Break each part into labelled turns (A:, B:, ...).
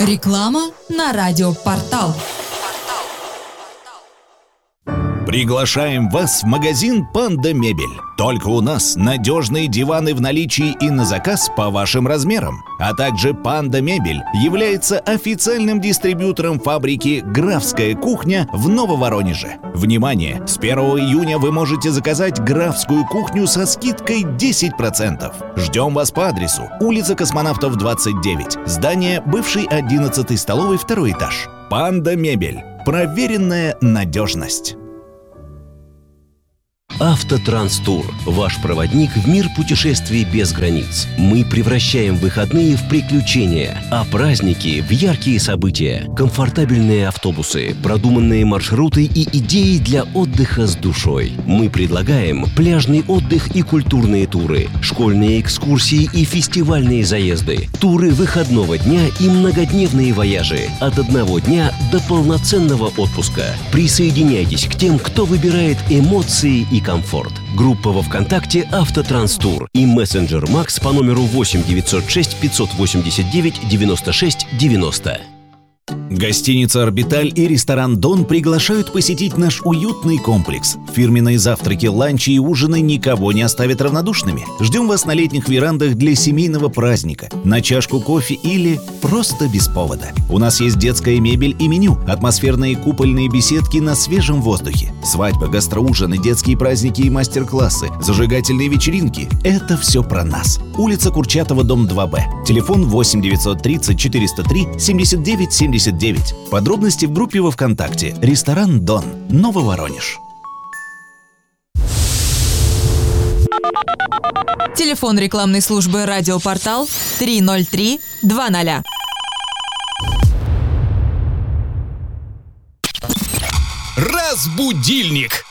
A: Реклама на радиопортал.
B: Приглашаем вас в магазин «Панда Мебель». Только у нас надежные диваны в наличии и на заказ по вашим размерам. А также «Панда Мебель» является официальным дистрибьютором фабрики «Графская кухня» в Нововоронеже. Внимание! С 1 июня вы можете заказать «Графскую кухню» со скидкой 10%. Ждем вас по адресу: улица Космонавтов, 29, здание бывшей 11-й столовой, 2-й этаж. «Панда Мебель». Проверенная надежность.
C: Автотранстур – ваш проводник в мир путешествий без границ. Мы превращаем выходные в приключения, а праздники – в яркие события. Комфортабельные автобусы, продуманные маршруты и идеи для отдыха с душой. Мы предлагаем пляжный отдых и культурные туры, школьные экскурсии и фестивальные заезды, туры выходного дня и многодневные вояжи от 1 дня до полноценного отпуска. Присоединяйтесь к тем, кто выбирает эмоции и комфорт. Группа во ВКонтакте «Автотранстур» и мессенджер Макс по номеру 8 906 589 96 90.
B: Гостиница «Орбиталь» и ресторан «Дон» приглашают посетить наш уютный комплекс. Фирменные завтраки, ланчи и ужины никого не оставят равнодушными. Ждем вас на летних верандах для семейного праздника, на чашку кофе или просто без повода. У нас есть детская мебель и меню, атмосферные купольные беседки на свежем воздухе, свадьбы, гастроужины, детские праздники и мастер-классы, зажигательные вечеринки. Это все про нас. Улица Курчатова, дом 2Б. Телефон 8 930 403 79 79. Подробности в группе во ВКонтакте «Ресторан Дон», Нововоронеж.
A: Телефон рекламной службы «Радиопортал» 303-20.
B: Разбудильник.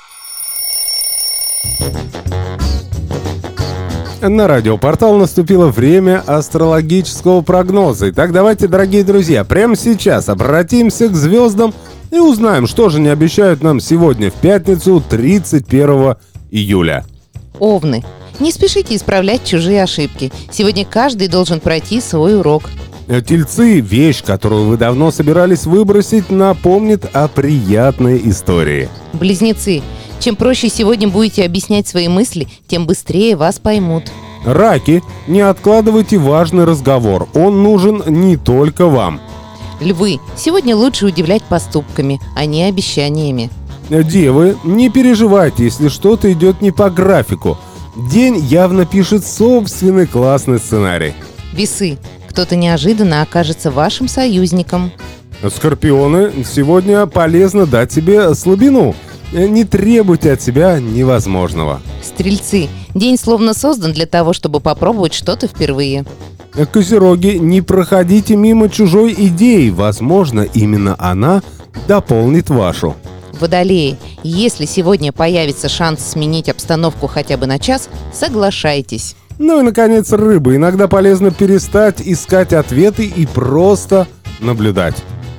D: На радиопортал наступило время астрологического прогноза. Итак, давайте, дорогие друзья, прямо сейчас обратимся к звездам и узнаем, что же они обещают нам сегодня, в пятницу, 31 июля.
E: Овны. Не спешите исправлять чужие ошибки. Сегодня каждый должен пройти свой урок.
D: Тельцы, вещь, которую вы давно собирались выбросить, напомнит о приятной истории.
E: Близнецы. Чем проще сегодня будете объяснять свои мысли, тем быстрее вас поймут.
D: Раки, не откладывайте важный разговор, он нужен не только вам.
E: Львы. Сегодня лучше удивлять поступками, а не обещаниями.
D: Девы, не переживайте, если что-то идет не по графику. День явно пишет собственный классный сценарий.
E: Весы. Кто-то неожиданно окажется вашим союзником.
D: Скорпионы, сегодня полезно дать себе слабину. Не требуйте от себя невозможного.
E: Стрельцы. День словно создан для того, чтобы попробовать что-то впервые.
D: Козероги, не проходите мимо чужой идеи. Возможно, именно она дополнит вашу.
E: Водолеи. Если сегодня появится шанс сменить обстановку хотя бы на час, соглашайтесь.
D: Ну и, наконец, рыбы. Иногда полезно перестать искать ответы и просто наблюдать.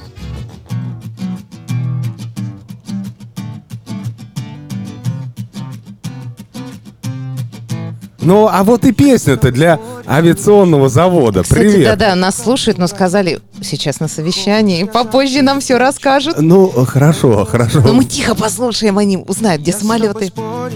D: Ну, а вот и песня-то для авиационного завода.
E: Кстати,
D: Привет.
E: да-да, нас слушают, но сказали сейчас на совещании. Попозже нам все расскажут.
D: Ну, хорошо.
E: Но мы тихо послушаем, они узнают, где самолеты.